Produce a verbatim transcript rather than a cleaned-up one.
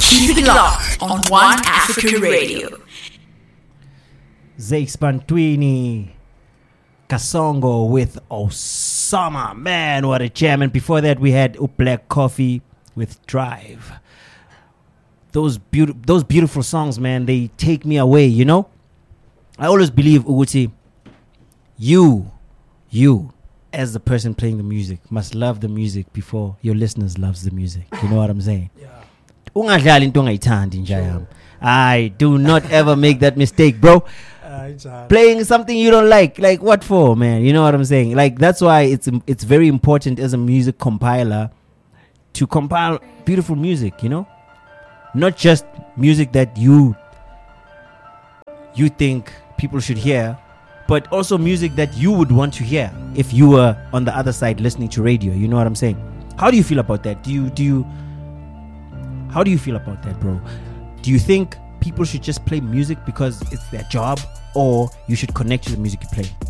Keep it locked on One African Radio. Zakes Bantwini Kasongo with Osama. Man, what a jam. And before that, we had Black Coffee with Drive. Those, beautiful, those beautiful songs, man, they take me away, you know? I always believe, Uguti, you, you, as the person playing the music, must love the music before your listeners loves the music. You know what I'm saying? Yeah. I do not ever make that mistake, bro. Uh, Playing something you don't like, like what for, man? You know what I'm saying? Like that's why it's it's very important as a music compiler to compile beautiful music, you know, not just music that you you think people should hear, but also music that you would want to hear if you were on the other side listening to radio. You know what I'm saying? How do you feel about that? Do you do you? How do you feel about that, bro? Do you think people should just play music because it's their job, or you should connect to the music you play?